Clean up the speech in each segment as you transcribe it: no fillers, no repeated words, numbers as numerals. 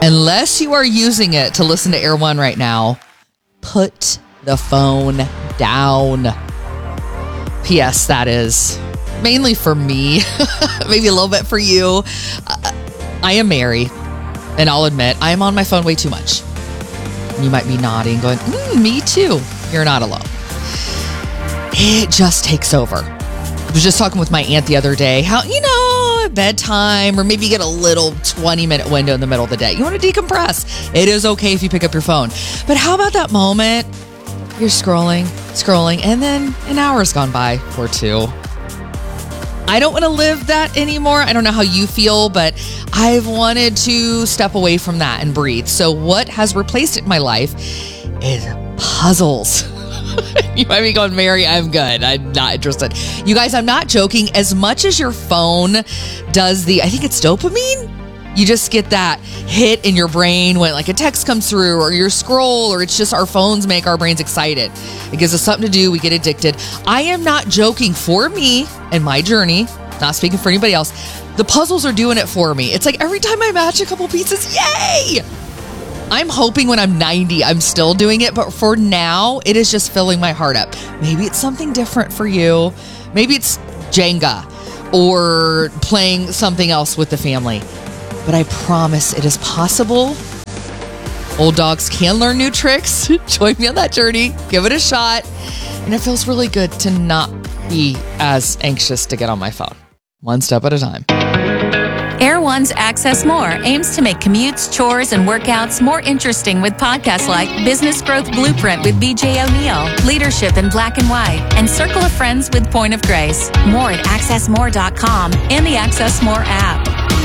unless you are using it to listen to Air One right now, put the phone down. P.S. That is mainly for me, maybe a little bit for you. I am Mary, and I'll admit, I am on my phone way too much. You might be nodding, going, me too. You're not alone. It just takes over. I was just talking with my aunt the other day, how, at bedtime, or maybe you get a little 20-minute window in the middle of the day. You want to decompress. It is okay if you pick up your phone. But how about that moment you're scrolling, and then an hour's gone by or two? I don't want to live that anymore. I don't know how you feel, but I've wanted to step away from that and breathe. So what has replaced it in my life is puzzles. You might be going, Mary, I'm good. I'm not interested. You guys, I'm not joking. As much as your phone does I think it's dopamine. You just get that hit in your brain when like a text comes through or your scroll, or it's just our phones make our brains excited. It gives us something to do. We get addicted. I am not joking. For me and my journey, not speaking for anybody else, the puzzles are doing it for me. It's like every time I match a couple pieces, yay! I'm hoping when I'm 90, I'm still doing it. But for now, it is just filling my heart up. Maybe it's something different for you. Maybe it's Jenga or playing something else with the family. But I promise it is possible. Old dogs can learn new tricks. Join me on that journey. Give it a shot. And it feels really good to not be as anxious to get on my phone. One step at a time. Air One's Access More aims to make commutes, chores, and workouts more interesting with podcasts like Business Growth Blueprint with BJ O'Neill, Leadership in Black and White, and Circle of Friends with Point of Grace. More at accessmore.com and the Access More app.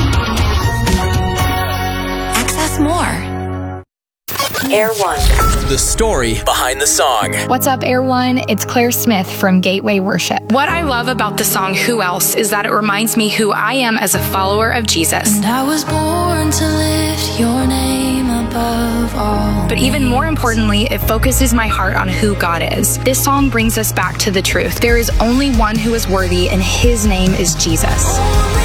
Access More. Air One. The story behind the song. What's up, Air One? It's Claire Smith from Gateway Worship. What I love about the song Who Else is that it reminds me who I am as a follower of Jesus. And I was born to lift your name above all. But even more importantly, it focuses my heart on who God is. This song brings us back to the truth. There is only one who is worthy, and his name is Jesus.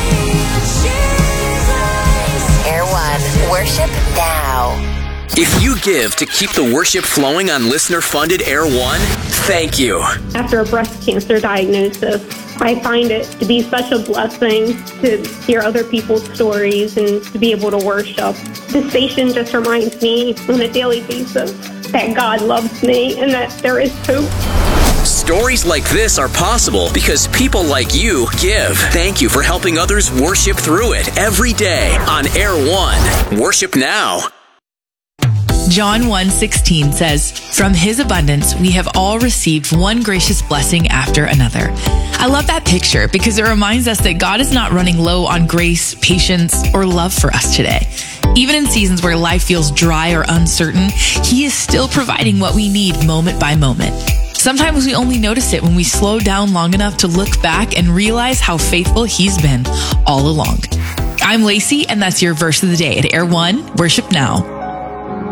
Air One. Worship now. If you give to keep the worship flowing on listener-funded Air One, thank you. After a breast cancer diagnosis, I find it to be such a blessing to hear other people's stories and to be able to worship. The station just reminds me on a daily basis that God loves me and that there is hope. Stories like this are possible because people like you give. Thank you for helping others worship through it every day on Air One. Worship now. John 1:16 says, "From his abundance, we have all received one gracious blessing after another." I love that picture because it reminds us that God is not running low on grace, patience, or love for us today. Even in seasons where life feels dry or uncertain, he is still providing what we need moment by moment. Sometimes we only notice it when we slow down long enough to look back and realize how faithful he's been all along. I'm Lacey, and that's your verse of the day at Air One. Worship now.